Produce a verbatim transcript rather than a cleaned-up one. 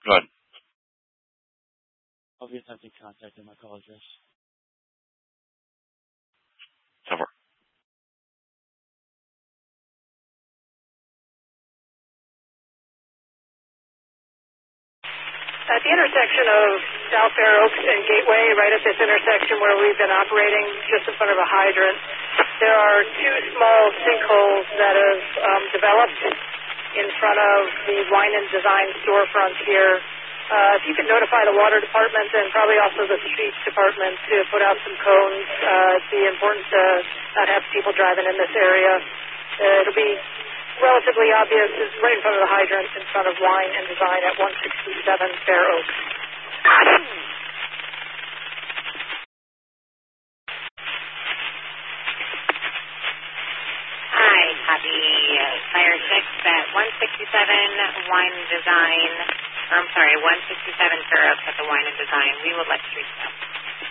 Go ahead. I'll be attempting contact in my call address. So far. At the intersection of South Fair Oaks and Gateway, right at this intersection where we've been operating just in front of a hydrant, there are two small sinkholes that have um, developed in front of the Wine and Design storefront here. Uh, if you could notify the water department and probably also the streets department to put out some cones, uh, it'd be important to not have people driving in this area. Uh, it'll be relatively obvious. It's right in front of the hydrant in front of Wine and Design at one sixty-seven Fair Oaks. Hi, copy uh, Fire six at one sixty-seven Wine and Design. Or I'm sorry, one sixty-seven Fair Oaks at the Wine and Design. We will let streets know.